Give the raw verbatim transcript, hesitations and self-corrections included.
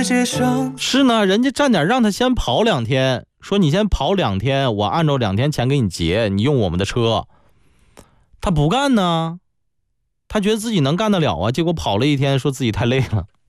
世界上。 是呢，人家站点让他先跑两天，说你先跑两天，我按照两天钱给你结，你用我们的车。他不干呢，他觉得自己能干得了啊，结果跑了一天，说自己太累了。